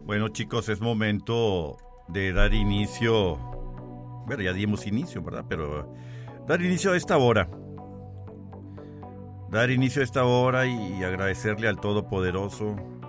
Bueno, chicos, es momento de dar inicio. Bueno, ya dimos inicio, ¿verdad? Pero dar inicio a esta hora. Dar inicio a esta hora y agradecerle al Todopoderoso